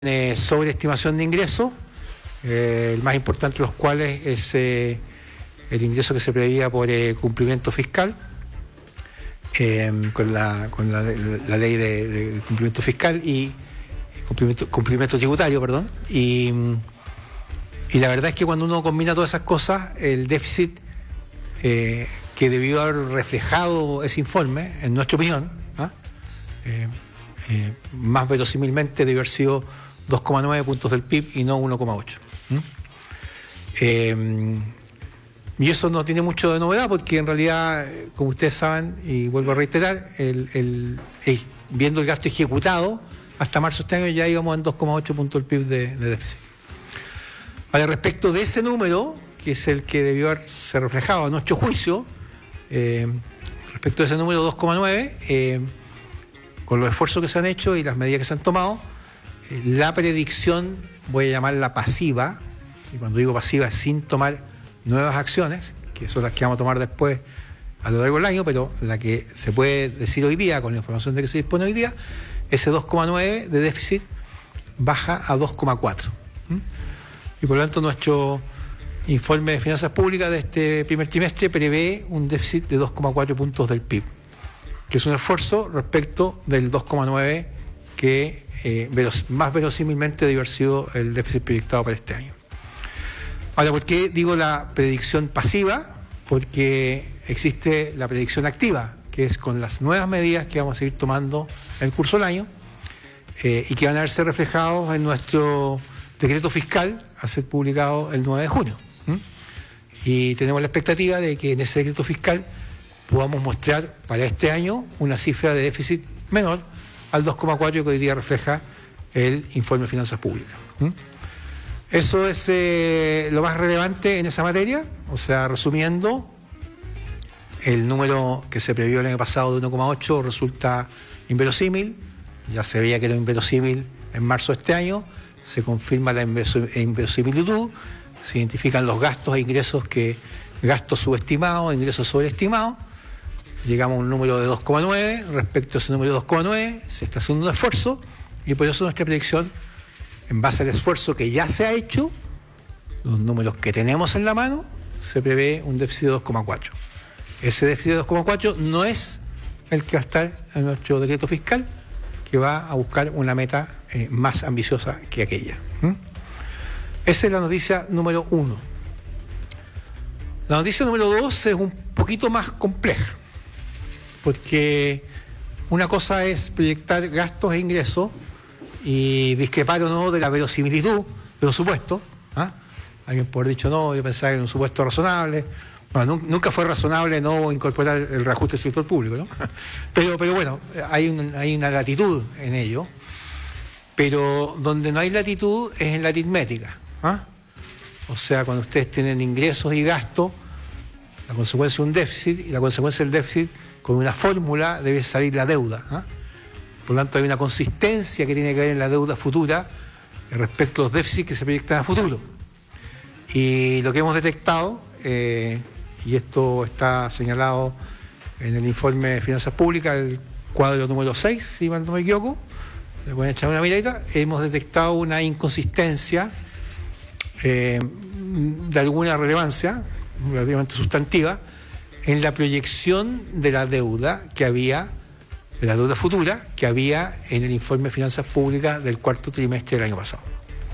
Sobreestimación de ingresos, el más importante de los cuales es el ingreso que se preveía por cumplimiento fiscal, con la ley de cumplimiento fiscal y cumplimiento tributario, perdón, y la verdad es que cuando uno combina todas esas cosas, el déficit que debió haber reflejado ese informe, en nuestra opinión, más verosímilmente debió haber sido 2,9 puntos del PIB y no 1,8. Y eso no tiene mucho de novedad porque en realidad, como ustedes saben, y vuelvo a reiterar, viendo el gasto ejecutado, hasta marzo de este año ya íbamos en 2,8 puntos del PIB de déficit. Ahora, respecto de ese número, que es el que debió haberse reflejado a nuestro juicio, respecto de ese número 2,9, con los esfuerzos que se han hecho y las medidas que se han tomado, la predicción, voy a llamarla pasiva, y cuando digo pasiva es sin tomar nuevas acciones, que son las que vamos a tomar después a lo largo del año, pero la que se puede decir hoy día, con la información de que se dispone hoy día, ese 2,9 de déficit baja a 2,4. Y por lo tanto nuestro informe de finanzas públicas de este primer trimestre prevé un déficit de 2,4 puntos del PIB, que es un esfuerzo respecto del 2,9 que más verosímilmente debe haber sido el déficit proyectado para este año. Ahora, ¿por qué digo la predicción pasiva? Porque existe la predicción activa, que es con las nuevas medidas que vamos a seguir tomando en el curso del año y que van a verse reflejados en nuestro decreto fiscal a ser publicado el 9 de junio. Y tenemos la expectativa de que en ese decreto fiscal podamos mostrar para este año una cifra de déficit menor al 2,4 que hoy día refleja el informe de finanzas públicas. Eso es lo más relevante en esa materia. O sea, resumiendo, el número que se previó el año pasado de 1,8 resulta inverosímil. Ya se veía que era inverosímil en marzo de este año. Se confirma la inverosimilitud. Se identifican los gastos e ingresos gastos subestimados, ingresos sobreestimados. Llegamos a un número de 2,9, respecto a ese número de 2,9 se está haciendo un esfuerzo y por eso nuestra predicción, en base al esfuerzo que ya se ha hecho, los números que tenemos en la mano, se prevé un déficit de 2,4. Ese déficit de 2,4 no es el que va a estar en nuestro decreto fiscal, que va a buscar una meta más ambiciosa que aquella. Esa es la noticia número 1. La noticia número 2 es un poquito más compleja, porque una cosa es proyectar gastos e ingresos y discrepar o no de la verosimilitud de los supuestos. Alguien puede haber dicho, no, yo pensaba que era un supuesto razonable. Bueno, nunca fue razonable no incorporar el reajuste del sector público, ¿no? Pero bueno, hay una latitud en ello, pero donde no hay latitud es en la aritmética. O sea, cuando ustedes tienen ingresos y gastos, la consecuencia es un déficit, y la consecuencia del déficit, con una fórmula, debe salir la deuda. Por lo tanto, hay una consistencia que tiene que ver en la deuda futura respecto a los déficits que se proyectan a futuro. Y lo que hemos detectado, y esto está señalado en el informe de finanzas públicas, el cuadro número 6, si mal no me equivoco, le pueden echar una miradita, hemos detectado una inconsistencia de alguna relevancia, relativamente sustantiva, en la proyección de la deuda que había, de la deuda futura que había en el informe de finanzas públicas del cuarto trimestre del año pasado.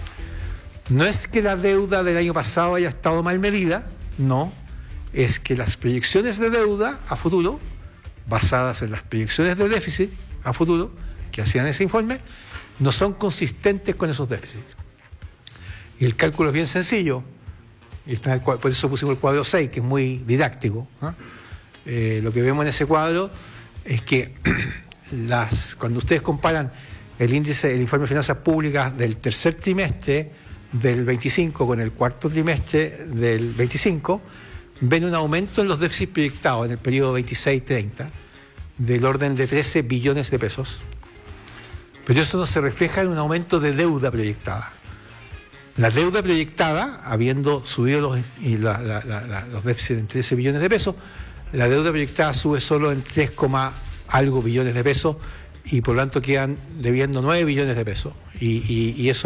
No es que la deuda del año pasado haya estado mal medida, no, es que las proyecciones de deuda a futuro, basadas en las proyecciones de déficit a futuro que hacían ese informe, no son consistentes con esos déficits. Y el cálculo es bien sencillo. Y por eso pusimos el cuadro 6, que es muy didáctico. Lo que vemos en ese cuadro es que cuando ustedes comparan el informe de finanzas públicas del tercer trimestre del 25 con el cuarto trimestre del 25, ven un aumento en los déficits proyectados en el periodo 26-30 del orden de 13 billones de pesos. Pero eso no se refleja en un aumento de deuda proyectada. La deuda proyectada, habiendo subido los déficits en 13 billones de pesos, la deuda proyectada sube solo en 3, algo billones de pesos y por lo tanto quedan debiendo 9 billones de pesos. Y eso